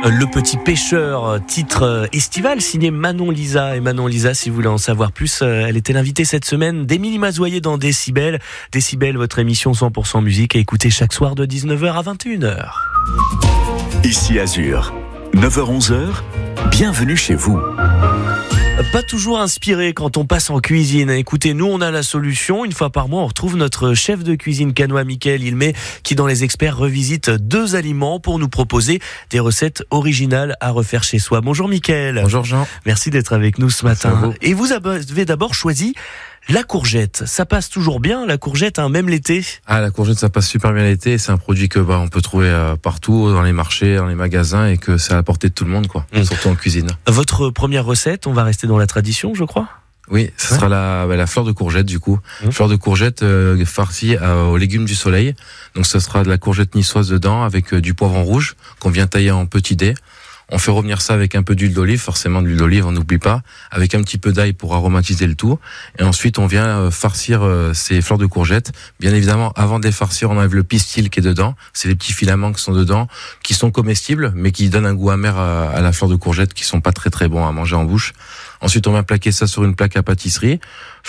Le Petit Pêcheur, titre estival signé Manon Lisa. Et Manon Lisa, si vous voulez en savoir plus, elle était l'invitée cette semaine d'Émilie Mazoyer dans Décibel. Décibel, votre émission 100% musique, à écouter chaque soir de 19h à 21h. Ici Azur, 9h-11h, bienvenue chez vous. Pas toujours inspiré quand on passe en cuisine. Écoutez, nous on a la solution. Une fois par mois, on retrouve notre chef de cuisine cannois Mickaël Ilmé qui dans Les Experts revisite 2 aliments pour nous proposer des recettes originales à refaire chez soi. Bonjour Mickaël. Bonjour Jean. Merci d'être avec nous ce matin. Et vous avez d'abord choisi la courgette. Ça passe toujours bien la courgette, même l'été. Ah, la courgette ça passe super bien l'été. C'est un produit que on peut trouver partout, dans les marchés, dans les magasins, et que c'est à la portée de tout le monde, surtout en cuisine. Votre première recette, on va rester dans la tradition, je crois. Oui, ce sera la fleur de courgette du coup. Fleur de courgette farcie aux légumes du soleil. Donc ce sera de la courgette niçoise dedans avec du poivron rouge qu'on vient tailler en petits dés. On fait revenir ça avec un peu d'huile d'olive, forcément de l'huile d'olive, on n'oublie pas, avec un petit peu d'ail pour aromatiser le tout. Et ensuite, on vient farcir ces fleurs de courgette. Bien évidemment, avant de les farcir, on enlève le pistil qui est dedans. C'est les petits filaments qui sont dedans, qui sont comestibles, mais qui donnent un goût amer à la fleur de courgette, qui sont pas très très bons à manger en bouche. Ensuite, on va plaquer ça sur une plaque à pâtisserie,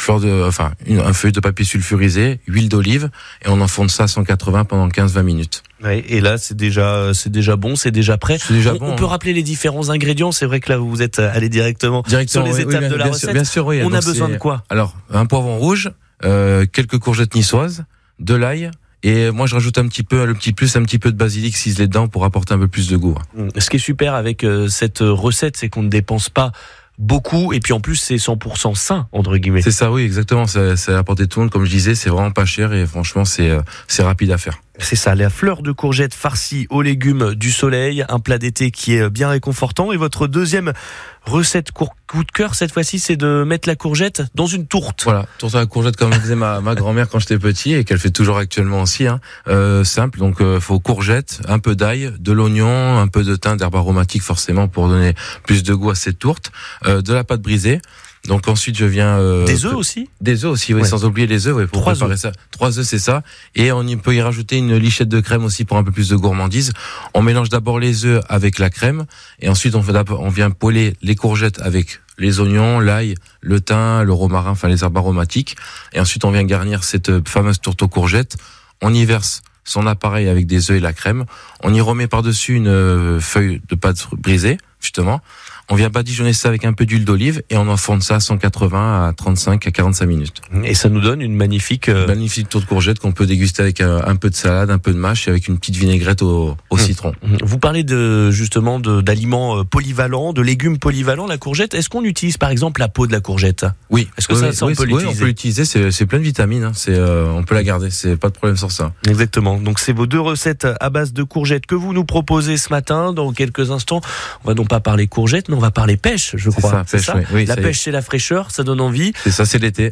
un feuille de papier sulfurisé, huile d'olive, et on enfourne ça à 180 pendant 15-20 minutes. Ouais, et là, c'est déjà bon, c'est déjà prêt. On peut rappeler les différents ingrédients. C'est vrai que là, vous êtes allé directement sur les étapes de la recette. Bien sûr, oui. On a besoin de quoi? Alors, un poivron rouge, quelques courgettes niçoises, de l'ail. Et moi, je rajoute un petit peu de basilic ciselé dedans pour apporter un peu plus de goût. Ce qui est super avec cette recette, c'est qu'on ne dépense pas beaucoup, et puis en plus c'est 100% sain, entre guillemets. C'est ça, oui, exactement. C'est à la portée de tout le monde, comme je disais, c'est vraiment pas cher et franchement c'est rapide à faire. C'est ça, la fleur de courgette farcie aux légumes du soleil, un plat d'été qui est bien réconfortant. Et votre deuxième recette coup de cœur cette fois-ci, c'est de mettre la courgette dans une tourte. Voilà, tourte à la courgette comme faisait ma grand-mère quand j'étais petit et qu'elle fait toujours actuellement aussi. Simple, donc faut courgette, un peu d'ail, de l'oignon, un peu de thym, d'herbe aromatique forcément pour donner plus de goût à cette tourte, de la pâte brisée. Donc ensuite je viens des œufs aussi. Des œufs aussi, oui, sans oublier les œufs, pour préparer ça. 3 œufs, c'est ça. Et on peut y rajouter une lichette de crème aussi pour un peu plus de gourmandise. On mélange d'abord les œufs avec la crème et ensuite on vient poêler les courgettes avec les oignons, l'ail, le thym, le romarin, les herbes aromatiques. Et ensuite on vient garnir cette fameuse tourte aux courgettes. On y verse son appareil avec des œufs et la crème. On y remet par-dessus une feuille de pâte brisée, justement. On vient badigeonner ça avec un peu d'huile d'olive et on enfourne ça à 180 à 35 à 45 minutes. Et ça nous donne une magnifique tourte courgette qu'on peut déguster avec un peu de salade, un peu de mâche et avec une petite vinaigrette au citron. Vous parlez justement d'aliments polyvalents, de légumes polyvalents, la courgette. Est-ce qu'on utilise par exemple la peau de la courgette? Oui. Est-ce que ça on peut l'utiliser? Oui, on peut l'utiliser, c'est plein de vitamines, on peut la garder, c'est pas de problème sur ça. Exactement. Donc c'est vos 2 recettes à base de courgettes que vous nous proposez ce matin. Dans quelques instants, on va non pas parler courgettes, mais on va parler pêche, je crois. C'est ça, oui, la pêche, c'est la fraîcheur, ça donne envie. C'est ça, c'est l'été.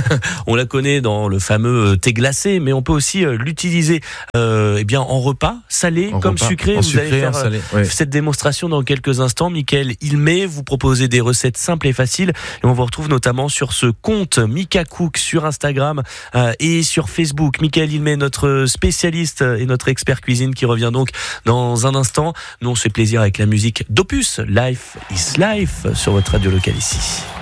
On la connaît dans le fameux thé glacé, mais on peut aussi l'utiliser en repas, salé comme sucré. Vous allez faire cette démonstration dans quelques instants. Mickaël Ilmé, vous proposez des recettes simples et faciles. Et on vous retrouve notamment sur ce compte Mika Cook sur Instagram et sur Facebook. Mickaël Ilmé, notre spécialiste et notre expert cuisine qui revient donc dans un instant. Nous, on se fait plaisir avec la musique d'Opus, Life is Life, sur votre radio locale ici.